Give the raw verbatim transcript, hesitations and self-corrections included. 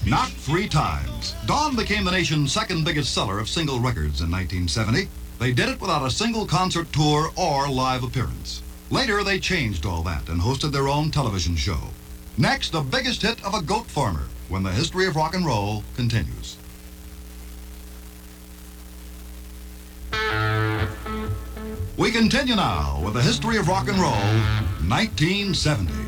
Not three times. Dawn became the nation's second biggest seller of single records in nineteen seventy. They did it without a single concert tour or live appearance. Later, they changed all that and hosted their own television show. Next, the biggest hit of a goat farmer, when the history of rock and roll continues. We continue now with the history of rock and roll, nineteen seventy.